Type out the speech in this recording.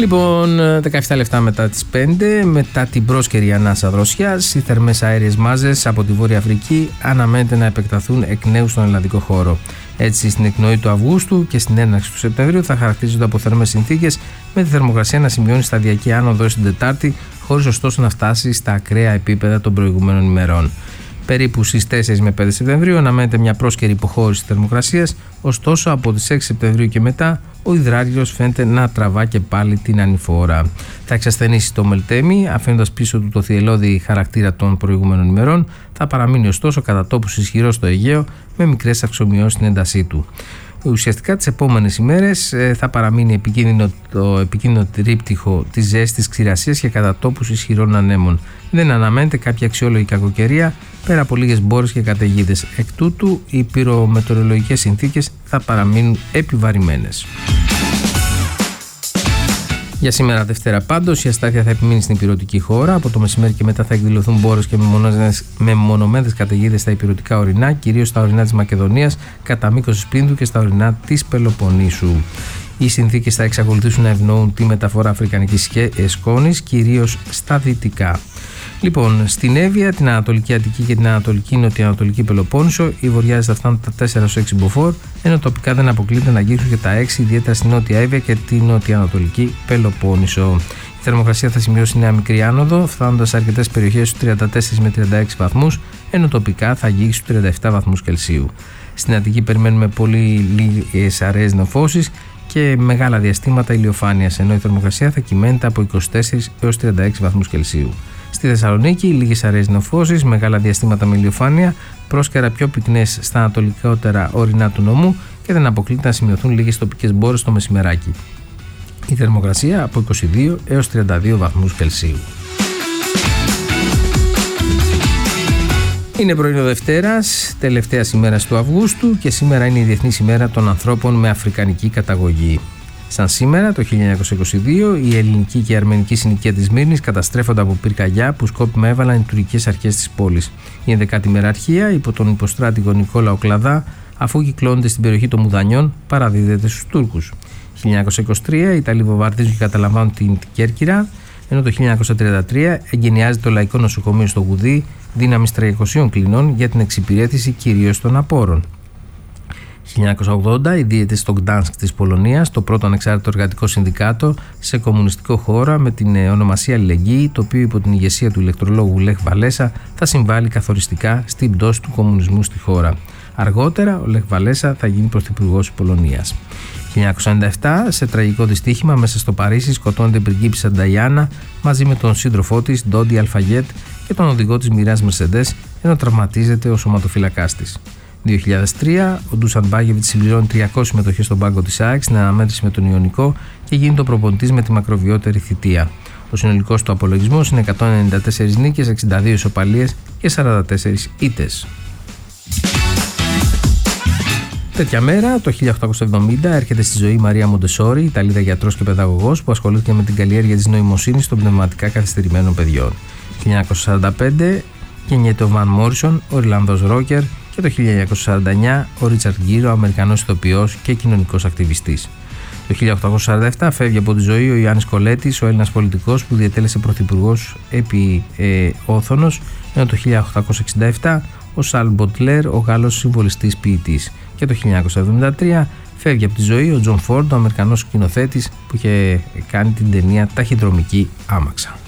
Λοιπόν, 17 λεπτά μετά τις 5, μετά την πρόσκαιρη ανάσα δροσιάς, οι θερμές αέριες μάζες από τη Βόρεια Αφρική αναμένεται να επεκταθούν εκ νέου στον ελλαδικό χώρο. Έτσι, στην εκπνοή του Αυγούστου και στην έναρξη του Σεπτεμβρίου θα χαρακτηρίζονται από θερμές συνθήκες, με τη θερμοκρασία να σημειώνει σταδιακή άνοδο την Τετάρτη, χωρίς ωστόσο να φτάσει στα ακραία επίπεδα των προηγουμένων ημερών. Περίπου στις 4 με 5 Σεπτεμβρίου αναμένεται μια πρόσκαιρη υποχώρηση της θερμοκρασίας, ωστόσο από τις 6 Σεπτεμβρίου και μετά ο υδράργυρος φαίνεται να τραβά και πάλι την ανηφόρα. Θα εξασθενήσει το Μελτέμι, αφήνοντας πίσω του το θυελλώδη χαρακτήρα των προηγούμενων ημερών, θα παραμείνει ωστόσο κατά τόπους ισχυρό στο Αιγαίο, με μικρές αυξομοιώσεις στην έντασή του. Ουσιαστικά τις επόμενες ημέρες θα παραμείνει το επικίνδυνο τρίπτυχο της ζέστης, ξηρασίας και κατά τόπους ισχυρών ανέμων. Δεν αναμένεται κάποια αξιόλογη κακοκαιρία πέρα από λίγες μπόρες και καταιγίδες. Εκ τούτου, οι πυρομετεωρολογικές συνθήκες θα παραμείνουν επιβαρημένες. Για σήμερα Δευτέρα πάντως η αστάθεια θα επιμείνει στην ηπειρωτική χώρα. Από το μεσημέρι και μετά θα εκδηλωθούν μπόρες και μεμονωμένες καταιγίδες στα ηπειρωτικά ορεινά, κυρίως στα ορεινά της Μακεδονίας, κατά μήκος της Πίνδου και στα ορεινά της Πελοποννήσου. Οι συνθήκες θα εξακολουθήσουν να ευνοούν τη μεταφορά αφρικανικής σκόνης, κυρίως στα δυτικά. Λοιπόν, στην Εύβοια, την Ανατολική Αττική και την Ανατολική Νοτιοανατολική Πελοπόννησο, οι βορειάδες θα φτάνουν τα 4-6 μποφόρ, ενώ τοπικά δεν αποκλείεται να αγγίξουν και τα 6, ιδιαίτερα στην Νότια Εύβοια και την Νοτιοανατολική Πελοπόννησο. Η θερμοκρασία θα σημειώσει νέα μικρή άνοδο, φτάνοντας σε αρκετές περιοχές στους 34 με 36 βαθμούς, ενώ τοπικά θα αγγίξει στους 37 βαθμούς Κελσίου. Στην Αττική περιμένουμε πολύ λίγες αραιές νεφώσεις και μεγάλα διαστήματα ηλιοφάνειας, ενώ η θερμοκρασία θα κυμαίνεται από 24 έως 36 βαθμούς Κελσίου. Στη Θεσσαλονίκη, λίγες αραιές νεφώσεις, μεγάλα διαστήματα με ηλιοφάνεια, πρόσκαιρα πιο πυκνές στα ανατολικότερα ορεινά του νομού και δεν αποκλείται να σημειωθούν λίγες τοπικές μπόρες το μεσημεράκι. Η θερμοκρασία από 22 έως 32 βαθμούς Κελσίου. Είναι πρωινό Δευτέρας, τελευταίας ημέρας του Αυγούστου, και σήμερα είναι η Διεθνής ημέρα των ανθρώπων με αφρικανική καταγωγή. Σαν σήμερα, το 1922, η ελληνική και η αρμενική συνοικία της Σμύρνης καταστρέφονται από πυρκαγιά που σκόπιμα έβαλαν οι τουρκικές αρχές της πόλης. Η 11η μεραρχία, υπό τον υποστράτηγο Νικόλαο Κλαδά, αφού κυκλώνεται στην περιοχή των Μουδανιών, παραδίδεται στους Τούρκους. 1923, οι Ιταλοί βομβαρδίζουν και καταλαμβάνουν την Κέρκυρα, ενώ το 1933 εγκαινιάζεται το Λαϊκό Νοσοκομείο στο Γουδί, δύναμης 300 κλινών για την εξυπηρέτηση κυρίως των απόρων. 1980 ιδρύεται στο Γκτάνσκ της Πολωνίας το πρώτο ανεξάρτητο εργατικό συνδικάτο σε κομμουνιστικό χώρο με την ονομασία Αλληλεγγύη, το οποίο υπό την ηγεσία του ηλεκτρολόγου Λεχ Βαλέσα θα συμβάλλει καθοριστικά στην πτώση του κομμουνισμού στη χώρα. Αργότερα ο Λεχ Βαλέσα θα γίνει πρωθυπουργός της Πολωνίας. 1997, σε τραγικό δυστύχημα μέσα στο Παρίσι, σκοτώνεται η πριγκίπισσα Νταϊάννα μαζί με τον σύντροφό της Ντόντι Αλφαγέτ και τον οδηγό της Μιράζ Μερσεντές, ενώ τραυματίζεται ο σωματοφυλακάς της. 2003, ο Ντούσαν Μπάγεβιτς συμπληρώνει 300 συμμετοχές στον πάγκο της ΑΕΚ στην αναμέτρηση με τον Ιωνικό και γίνεται ο προπονητής με τη μακροβιότερη θητεία. Ο συνολικός του απολογισμός είναι 194 νίκες, 62 ισοπαλίες και 44 ήττες. Τέτοια μέρα, το 1870, έρχεται στη ζωή η Μαρία Μοντεσόρη, Ιταλίδα γιατρός και παιδαγωγός που ασχολήθηκε με την καλλιέργεια της νοημοσύνης των πνευματικά καθυστερημένων παιδιών. 1945, γεννιέται ο Βαν Μόρισον, ο Ιρλανδός ρόκερ, και το 1949 ο Ρίτσαρντ Γκίρ, ο Αμερικανός ηθοποιός και κοινωνικός ακτιβιστής. Το 1847 φεύγει από τη ζωή ο Ιωάννης Κολέτης, ο Έλληνας πολιτικός που διετέλεσε πρωθυπουργός επί Όθωνος, ενώ το 1867 ο Σαρλ Μποτλέρ, ο Γάλλος συμβολιστής ποιητής. Και το 1973 φεύγει από τη ζωή ο Τζον Φόρντ, ο Αμερικανός σκηνοθέτης που είχε κάνει την ταινία Ταχυδρομική άμαξα.